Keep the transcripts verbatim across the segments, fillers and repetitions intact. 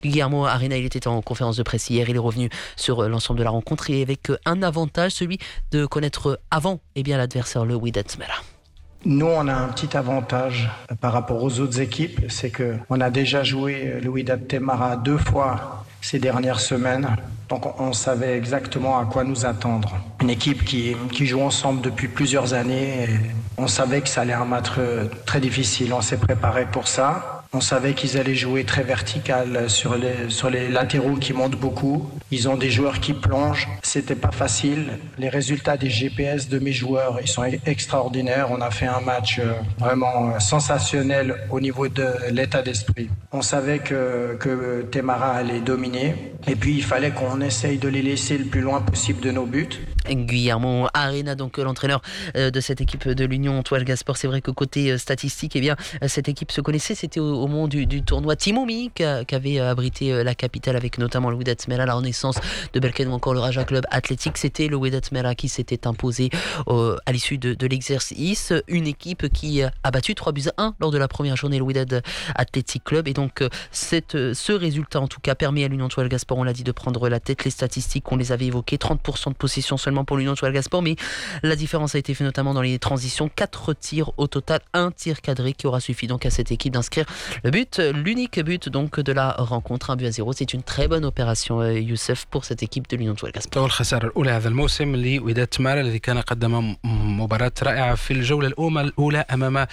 Guillermo Arena, il était en conférence de presse hier, il est revenu sur l'ensemble de la rencontre et avec un avantage, celui de connaître avant eh bien, l'adversaire, le Wydad Smela. Nous, on a un petit avantage par rapport aux autres équipes, c'est qu'on a déjà joué le Wydad Temara deux fois ces dernières semaines, donc on savait exactement à quoi nous attendre. Une équipe qui, qui joue ensemble depuis plusieurs années, et on savait que ça allait être un match très difficile, on s'est préparé pour ça. On savait qu'ils allaient jouer très vertical sur les, sur les latéraux qui montent beaucoup. Ils ont des joueurs qui plongent. C'était pas facile. Les résultats des G P S de mes joueurs, ils sont extraordinaires. On a fait un match vraiment sensationnel au niveau de l'état d'esprit. On savait que, que Temara allait dominer. Et puis, il fallait qu'on essaye de les laisser le plus loin possible de nos buts. Guillermo Arena, donc l'entraîneur de cette équipe de l'Union Toualgasport. C'est vrai que côté statistique, eh bien, cette équipe se connaissait. C'était au, au moment du, du tournoi Timomi qui avait abrité la capitale avec notamment le Wydad Smela, la Renaissance de Belken ou encore le Raja Club Athlétique. C'était le Wydad Smela qui s'était imposé euh, à l'issue de, de l'exercice. Une équipe qui a battu trois buts à un lors de la première journée, le Wydad Athletic Club. Et donc, cette, ce résultat, en tout cas, permet à l'Union Toualgasport, on l'a dit, de prendre la tête. Les statistiques, on les avait évoquées, trente pour cent de possession seulement pour l'Union Toualgasport, mais la différence a été faite notamment dans les transitions. quatre tirs au total, un tir cadré qui aura suffi donc à cette équipe d'inscrire le but, l'unique but donc de la rencontre, un but à zéro. C'est une très bonne opération, Youssef, pour cette équipe de l'Union Toualgasport. الخسارة الأولى هذا الموسم لوداد تمارا الذي كان قدم مباراة رائعة في الجولة الأولى أمام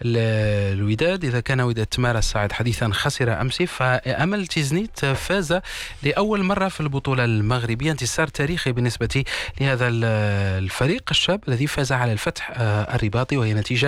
الوداد. إذا كان وداد تمارا الصاعد حديثا خسر أمس، فأمل تيزنيت فاز لأول مرة في البطولة المغربية، انتصار تاريخي بالنسبة لهذا الفريق الشاب الذي فاز على الفتح الرباطي، وهي نتيجة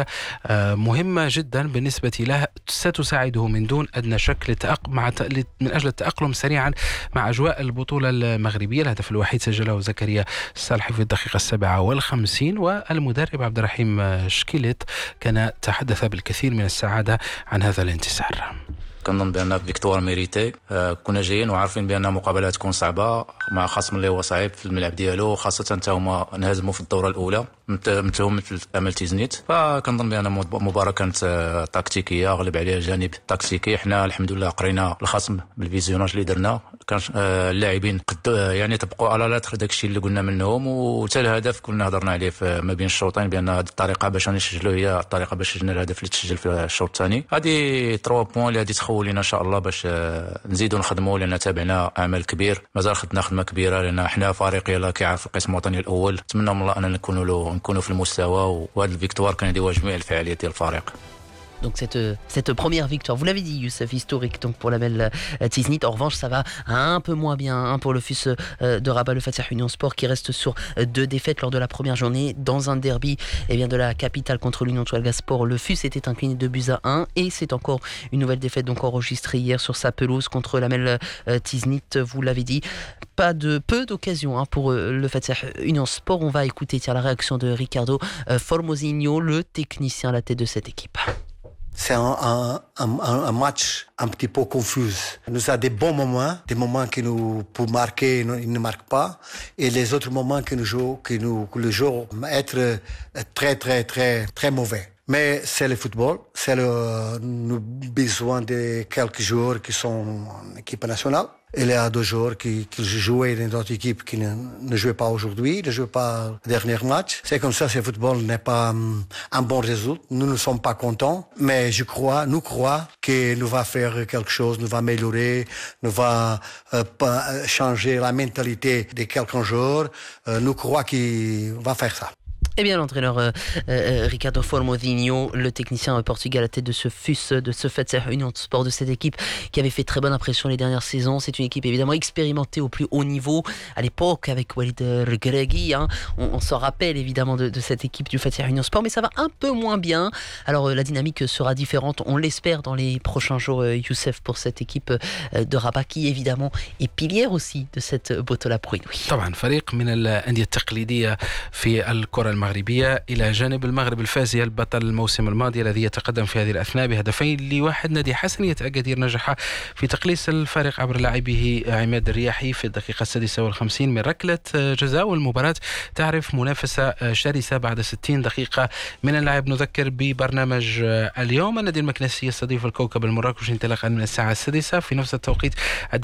مهمة جدا بالنسبة له ستساعده من دون أدنى شك لتأق... مع من أجل التأقلم سريعا مع أجواء البطولة المغربية. الهدف الوحيد سجله زكريا الصالحي في الدقيقة السابعة والخمسين، والمدرب عبد الرحيم شكيلت كان تحدث بالكثير من السعادة عن هذا الانتصار. كنظن بان فيكتوار ميريتي. كنا جايين وعارفين بان مقابله تكون صعبه مع خصم اللي هو صعيب في الملعب ديالو، خاصه حتى هما انهزموا في الدوره الاولى مثلهم مثل امل تيزنيت. فكنظن بان مباراه كانت تكتيكيه، غلب عليها الجانب التكتيكي. حنا الحمد لله قرينا الخصم بالفيزيوناج اللي درنا، كان اللاعبين قد يعني طبقوا على لا داك الشيء اللي قلنا منهم، وحتى الهدف كنا هضرنا عليه ما بين الشوطين بان هذه الطريقه باش نسجلوا هي الطريقه باش سجلنا الهدف اللي تسجل في الشوط الثاني. هذه ثلاثة بوين اللي غادي تخول لنا ان شاء الله باش نزيدوا نخدموا، لان تابعنا عمل كبير، مازال خدنا خدمه كبيره، لان حنا فريق يلاه كيعرف القسم الوطني الاول. نتمنى من الله ان نكونوا له نكونوا في المستوى، وهذا الفيكتوار كان يديروا جميع الفعاليات ديال الفريق. Donc cette, cette première victoire, vous l'avez dit Youssef, historique donc pour la belle Tiznit. En revanche, ça va un peu moins bien pour le F U S de Rabat, le Fatah Union Sport, qui reste sur deux défaites lors de la première journée dans un derby eh bien, de la capitale contre l'Union Toualgasport. Le F U S était incliné deux buts à un et c'est encore une nouvelle défaite donc enregistrée hier sur sa pelouse contre la belle Tiznit. Vous l'avez dit, pas de peu d'occasions hein, pour le Fatah Union Sport. On va écouter tiens, la réaction de Ricardo Formosinho, le technicien à la tête de cette équipe. C'est un, un, un, un match un petit peu confus. Nous avons des bons moments, des moments qui nous, pour marquer, ils ne marquent pas, et les autres moments que nous jouons, que nous, que le jour être très, très, très, très mauvais. Mais c'est le football, c'est le, nous besoin de quelques joueurs qui sont en équipe nationale. Il y a deux joueurs qui, qui jouaient dans notre équipe qui ne, ne jouaient pas aujourd'hui, ne jouaient pas le dernier match. C'est comme ça, ce football n'est pas um, un bon résultat. Nous ne sommes pas contents, mais je crois, nous croyons que nous va faire quelque chose, nous va améliorer, nous va euh, changer la mentalité de quelques joueurs. Euh, nous croyons qu'il va faire ça. Eh bien, l'entraîneur euh, euh, Ricardo Formosinho, le technicien portugais à la tête de ce F U S, de ce Fatah Union Sport, de cette équipe qui avait fait très bonne impression les dernières saisons. C'est une équipe évidemment expérimentée au plus haut niveau. À l'époque, avec Walid Regragui, hein, on, on s'en rappelle évidemment de, de cette équipe du Fatah Union Sport, mais ça va un peu moins bien. Alors, euh, la dynamique sera différente, on l'espère, dans les prochains jours, euh, Youssef, pour cette équipe euh, de Rabat, qui évidemment est pilière aussi de cette Botola Pro Inouï. طبعا فريق من الأندية التقليدية في الكرة المغربية، إلى جانب المغرب الفازي البطل الموسم الماضي الذي يتقدم في هذه الأثناء بهدفين لواحد. نادي حسنية أكادير نجح في تقليص الفارق عبر لاعبه عماد الرياحي في الدقيقة السادسة والخمسين من ركلة جزاء، والمباراة تعرف منافسة شرسة بعد ستين دقيقة من اللعب. نذكر ببرنامج اليوم النادي المكنسي يستضيف الكوكب المراكشي انطلاقا من الساعة السادسة في نفس التوقيت.